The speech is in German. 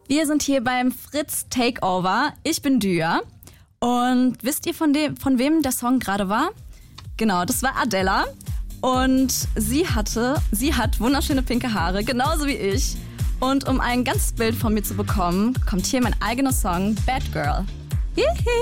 Wir sind hier beim Fritz Takeover. Ich bin Dua. Und wisst ihr, von wem der Song gerade war? Genau, das war Adela. Und sie hat wunderschöne pinke Haare, genauso wie ich. Und um ein ganzes Bild von mir zu bekommen, kommt hier mein eigener Song Bad Girl. Hihi.